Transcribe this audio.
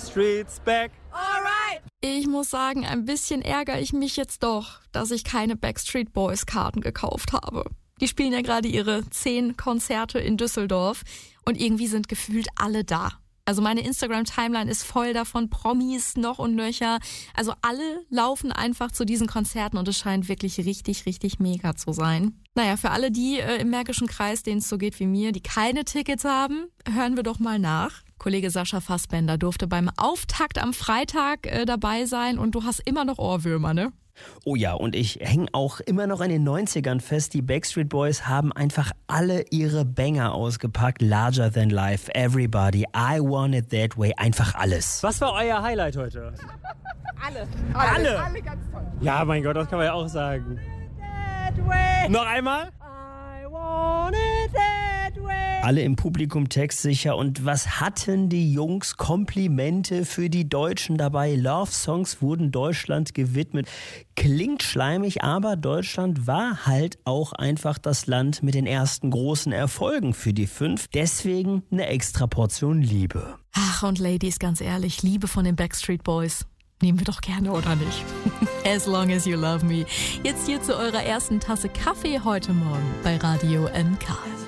Backstreet's back. Alright! Ich muss sagen, ein bisschen ärgere ich mich jetzt doch, dass ich keine Backstreet Boys Karten gekauft habe. Die spielen ja gerade ihre 10 Konzerte in Düsseldorf und irgendwie sind gefühlt alle da. Also meine Instagram-Timeline ist voll davon, Promis noch und nöcher. Also alle laufen einfach zu diesen Konzerten und es scheint wirklich richtig, richtig mega zu sein. Naja, für alle die im Märkischen Kreis, denen es so geht wie mir, die keine Tickets haben, hören wir doch mal nach. Kollege Sascha Fassbender durfte beim Auftakt am Freitag dabei sein und du hast immer noch Ohrwürmer, ne? Oh ja, und ich hänge auch immer noch in den 90ern fest. Die Backstreet Boys haben einfach alle ihre Banger ausgepackt. Larger Than Life, Everybody, I Want It That Way, einfach alles. Was war euer Highlight heute? Alle ganz toll. Ja, mein Gott, das kann man ja auch sagen. That way. Noch einmal? I want it that way. Alle im Publikum textsicher. Und was hatten die Jungs? Komplimente für die Deutschen dabei. Love-Songs wurden Deutschland gewidmet. Klingt schleimig, aber Deutschland war halt auch einfach das Land mit den ersten großen Erfolgen für die 5. Deswegen eine extra Portion Liebe. Ach, und Ladies, ganz ehrlich, Liebe von den Backstreet Boys. Nehmen wir doch gerne, oder nicht? As long as you love me. Jetzt hier zu eurer ersten Tasse Kaffee heute Morgen bei Radio NK.